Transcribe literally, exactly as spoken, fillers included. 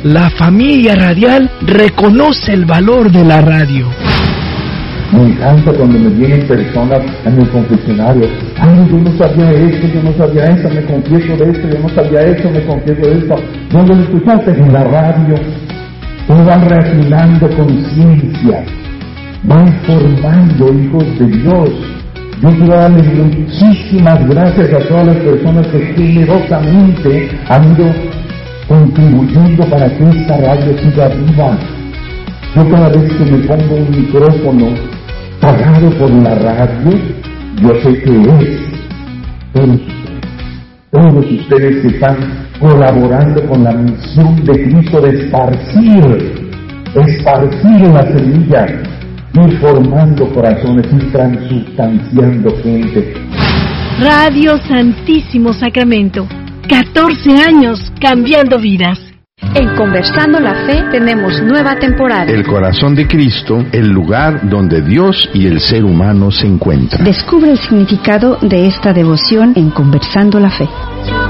la familia radial reconoce el valor de la radio. Me encanta cuando me vienen personas en el confesionario. Ay, yo no sabía esto, yo no sabía eso, me confieso de esto, yo no sabía eso, me confieso de esto. ¿Dónde lo escuchaste? En la radio. Uno van refinando conciencia, van formando hijos de Dios. Yo quiero darle muchísimas gracias a todas las personas que generosamente han ido contribuyendo para que esta radio siga viva. Yo cada vez que me pongo un micrófono pagado por la radio, yo sé que es todos, todos ustedes que están colaborando con la misión de Cristo de esparcir, esparcir la semilla, ir formando corazones, ir transustanciando gente. Radio Santísimo Sacramento, catorce años cambiando vidas. En Conversando la Fe tenemos nueva temporada. El corazón de Cristo, el lugar donde Dios y el ser humano se encuentran. Descubre el significado de esta devoción en Conversando la Fe.